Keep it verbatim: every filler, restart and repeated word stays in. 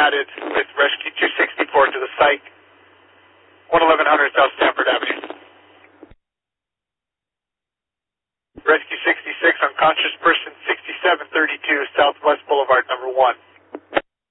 added with Rescue two sixty-four to the site, eleven hundred South Stanford Avenue. Rescue sixty-six, unconscious person